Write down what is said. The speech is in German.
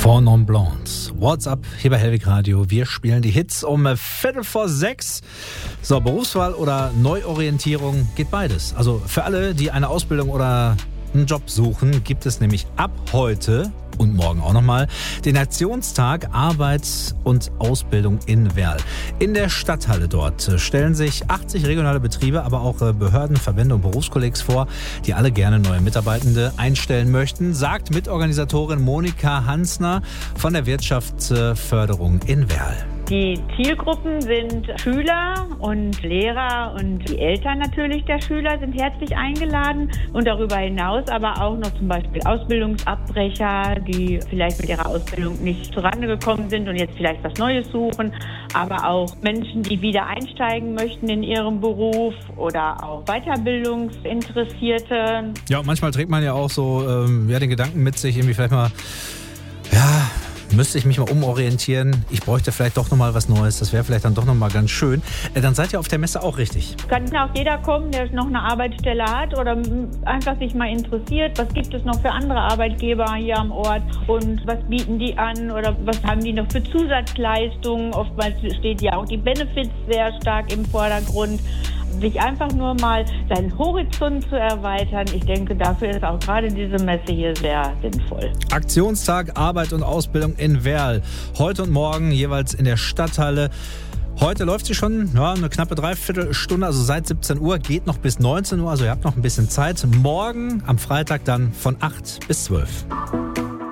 Four Non Blondes. What's up? Hier bei Hellwig Radio. Wir spielen die Hits um 5:45. So, Berufswahl oder Neuorientierung, geht beides. Also für alle, die eine Ausbildung oder einen Job suchen, gibt es nämlich ab heute und morgen auch nochmal den Aktionstag Arbeit und Ausbildung in Werl. In der Stadthalle dort stellen sich 80 regionale Betriebe, aber auch Behörden, Verbände und Berufskollegs vor, die alle gerne neue Mitarbeitende einstellen möchten, sagt Mitorganisatorin Monika Hansner von der Wirtschaftsförderung in Werl. Die Zielgruppen sind Schüler und Lehrer und die Eltern natürlich der Schüler sind herzlich eingeladen und darüber hinaus aber auch noch zum Beispiel Ausbildungsabbrecher, die vielleicht mit ihrer Ausbildung nicht zurande gekommen sind und jetzt vielleicht was Neues suchen, aber auch Menschen, die wieder einsteigen möchten in ihrem Beruf oder auch Weiterbildungsinteressierte. Ja, und manchmal trägt man ja auch so den Gedanken mit sich, irgendwie vielleicht mal, müsste ich mich mal umorientieren. Ich bräuchte vielleicht doch nochmal was Neues. Das wäre vielleicht dann doch nochmal ganz schön. Dann seid ihr auf der Messe auch richtig. Kann auch jeder kommen, der noch eine Arbeitsstelle hat oder einfach sich mal interessiert. Was gibt es noch für andere Arbeitgeber hier am Ort und was bieten die an oder was haben die noch für Zusatzleistungen? Oftmals steht ja auch die Benefits sehr stark im Vordergrund. Sich einfach nur mal seinen Horizont zu erweitern. Ich denke, dafür ist auch gerade diese Messe hier sehr sinnvoll. Aktionstag Arbeit und Ausbildung in Werl. Heute und morgen jeweils in der Stadthalle. Heute läuft sie schon eine knappe Dreiviertelstunde, also seit 17 Uhr, geht noch bis 19 Uhr, also ihr habt noch ein bisschen Zeit. Morgen am Freitag dann von 8 bis 12.